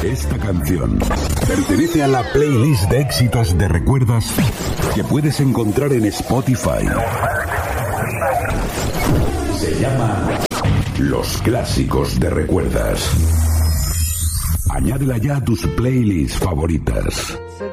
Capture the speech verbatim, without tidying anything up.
Esta canción pertenece a la playlist de éxitos de Recuerdas que puedes encontrar en Spotify. Se llama Los Clásicos de Recuerdas. Añádela ya a tus playlists favoritas.